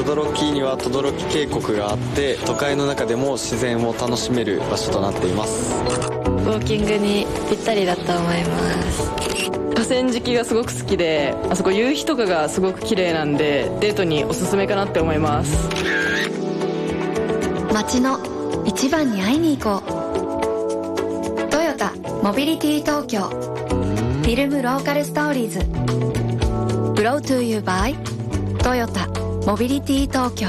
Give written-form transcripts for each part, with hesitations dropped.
轟には轟渓谷があって、都会の中でも自然を楽しめる場所となっています。 ウォーキングにぴったりだと思います。 河川敷がすごく好きで、あそこ夕日とかがすごく綺麗なんで、デートにおすすめかなって思います。 街の一番に会いに行こう。トヨタモビリティ東京フィルムローカルストーリーズ Brought to you by トヨタモビリティ東京。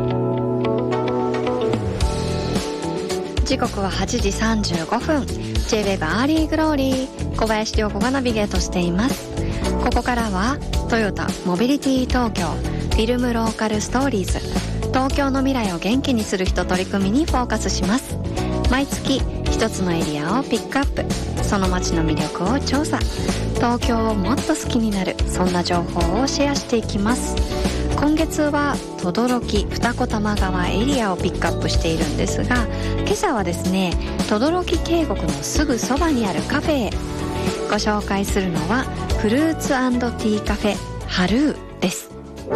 時刻は8時35分。 J-WAVE アーリーグローリー、小林涼子がナビゲートしています。ここからはトヨタモビリティ東京フィルムローカルストーリーズ、東京の未来を元気にする人取り組みにフォーカスします。毎月一つのエリアをピックアップ、その街の魅力を調査、東京をもっと好きになる、そんな情報をシェアしていきます。今月は等々力二子玉川エリアをピックアップしているんですが、今朝はですね、等々力渓谷のすぐそばにあるカフェへ。ご紹介するのはフルーツ&ティーカフェハルーです。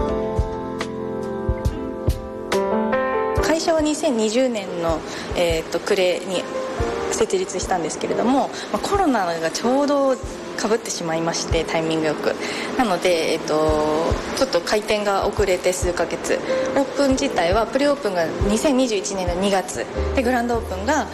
会社は2020年の、暮れに設立したんですけれども、コロナがちょうどかぶってしまいまして、タイミングよくなので、ちょっと開店が遅れて数ヶ月、オープン自体はプレオープンが2021年の2月で、グランドオープンが